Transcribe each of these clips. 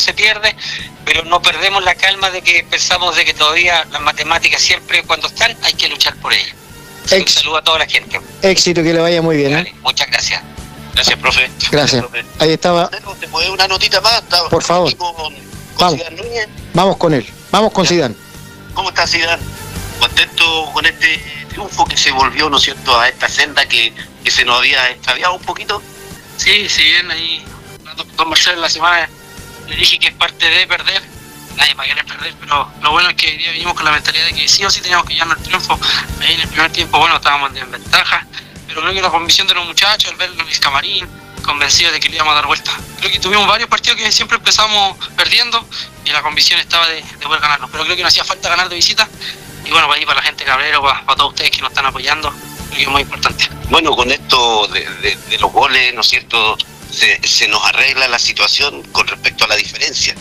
se pierde, pero no perdemos la calma de que pensamos de que todavía las matemáticas siempre cuando están hay que luchar por ellas. Un saludo a toda la gente. Éxito, que le vaya muy bien. Vale, muchas gracias. Gracias, profe. Gracias. Ahí estaba. ¿Te puedo dar una notita más? Por favor. Vamos. Vamos con él. Vamos con Zidane. ¿Cómo está Zidane? Contento con este triunfo que se volvió, ¿no es cierto?, a esta senda que se nos había extraviado un poquito. Sí, si bien ahí don Marcelo en la semana le dije que es parte de perder, nadie va a querer perder, pero lo bueno es que hoy día vinimos con la mentalidad de que sí o sí teníamos que llevarnos el triunfo. Ahí en el primer tiempo, bueno, estábamos en ventaja, pero creo que la convicción de los muchachos, al verlo en el camarín, convencidos de que le íbamos a dar vuelta. Creo que tuvimos varios partidos que siempre empezamos perdiendo y la convicción estaba de poder ganarlos, pero creo que nos hacía falta ganar de visita y bueno, para ahí para la gente Cabrero, para todos ustedes que nos están apoyando, creo que es muy importante. Bueno, con esto de los goles, ¿no es cierto?, se nos arregla la situación con respecto a la diferencia.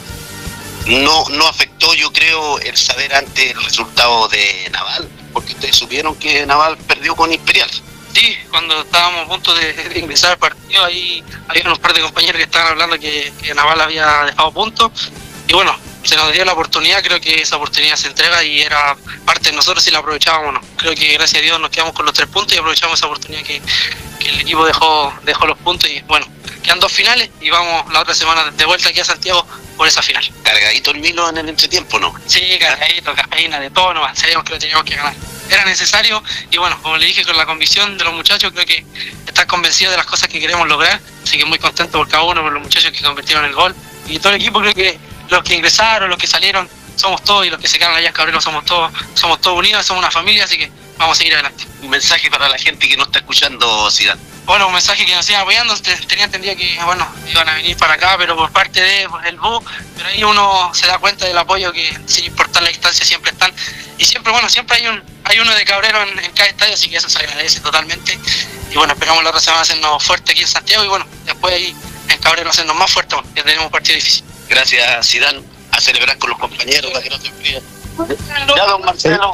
No afectó, yo creo, el saber antes el resultado de Naval, porque ustedes supieron que Naval perdió con Imperial. Sí, cuando estábamos a punto de ingresar al partido, ahí había unos par de compañeros que estaban hablando que Naval había dejado puntos, y bueno, se nos dio la oportunidad, creo que esa oportunidad se entrega y era parte de nosotros si la aprovechábamos, ¿no? Creo que gracias a Dios nos quedamos con los 3 puntos y aprovechamos esa oportunidad que el equipo dejó los puntos y bueno, quedan 2 finales y vamos la otra semana de vuelta aquí a Santiago por esa final. Cargadito el Milo en el entretiempo, ¿no? Sí, cargadito, cafeína, de todo, nomás, sabíamos que lo teníamos que ganar. Era necesario y bueno, como le dije, con la convicción de los muchachos, creo que están convencidos de las cosas que queremos lograr, así que muy contento por cada uno, por los muchachos que convirtieron el gol y todo el equipo. Creo que los que ingresaron, los que salieron, somos todos, y los que se quedan allá en Cabrero somos todos unidos, somos una familia, así que vamos a seguir adelante. Un mensaje para la gente que no está escuchando, Zidane. Bueno, un mensaje que nos sigan apoyando. Tenía entendido que, bueno, iban a venir para acá, pero por parte del BU, pero ahí uno se da cuenta del apoyo que, sin importar la distancia, siempre están. Y siempre, bueno, siempre hay uno de Cabrero en cada estadio, así que eso se agradece totalmente. Y bueno, esperamos la otra semana hacernos fuerte aquí en Santiago y bueno, después ahí en Cabrero hacernos más fuerte, que tenemos un partido difícil. Gracias, Zidane, a celebrar con los compañeros para que no se olviden. Ya, don Marcelo.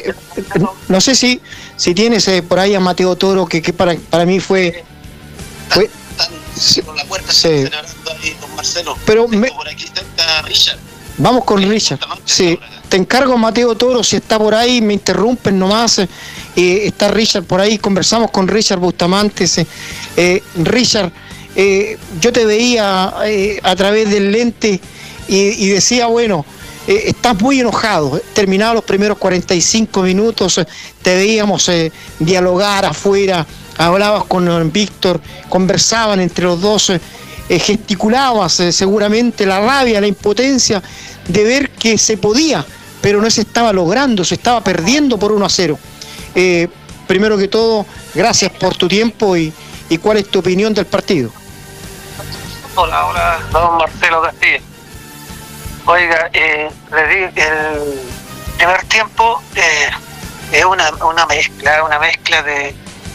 No sé si tienes por ahí a Mateo Toro, que para mí fue... Están por la puerta celebrando ahí, don Marcelo. Pero por aquí está Richard. Vamos con Richard. Sí, te encargo, Mateo Toro, si está por ahí, me interrumpen nomás. Está Richard por ahí, conversamos con Richard Bustamantes. Richard, yo te veía a través del lente y decía, bueno, estás muy enojado. Terminados los primeros 45 minutos, te veíamos dialogar afuera, hablabas con Víctor, conversaban entre los dos, gesticulabas seguramente la rabia, la impotencia de ver que se podía, pero no se estaba logrando, se estaba perdiendo por 1-0. Primero que todo, gracias por tu tiempo y ¿cuál es tu opinión del partido? Hola, don Marcelo Castillo. Oiga, le digo, el primer tiempo es una mezcla de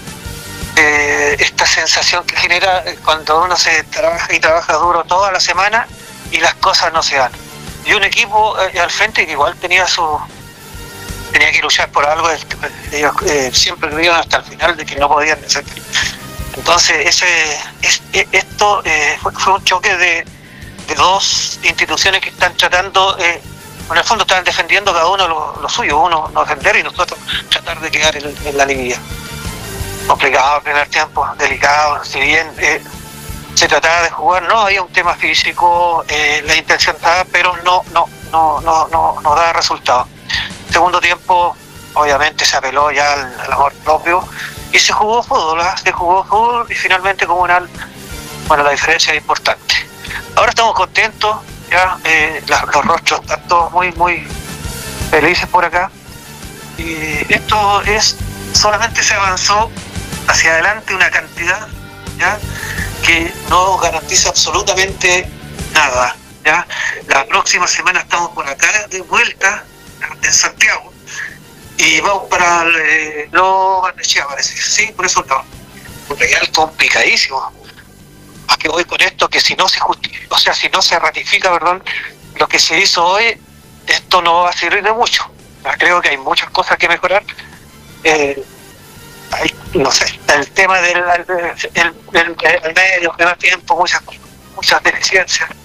esta sensación que genera cuando uno se trabaja duro toda la semana y las cosas no se dan. Y un equipo al frente que igual tenía que luchar por algo, ellos siempre creyeron hasta el final de que no podían hacer. Entonces esto fue un choque de dos instituciones que están tratando, en el fondo están defendiendo cada uno lo suyo, uno no defender y nosotros tratar de quedar en la liguilla. Complicado el primer tiempo, delicado, si bien se trataba de jugar, no había un tema físico, la intención estaba, pero no daba resultado. Segundo tiempo, obviamente se apeló ya al amor propio y se jugó fútbol y finalmente Comunal, bueno, la diferencia es importante. Ahora estamos contentos, ya los rostros están todos muy felices por acá y esto solamente se avanzó hacia adelante una cantidad, ya, que no garantiza absolutamente nada, ya. La próxima semana estamos por acá de vuelta en Santiago y vamos para los Barnechea, parece, sí, por eso estamos. Un real complicadísimo. ¿A qué voy con esto? Que si no se justifica, si no se ratifica, lo que se hizo hoy, esto no va a servir de mucho. Creo que hay muchas cosas que mejorar. No sé, el tema del medio, primer tiempo, muchas deficiencias.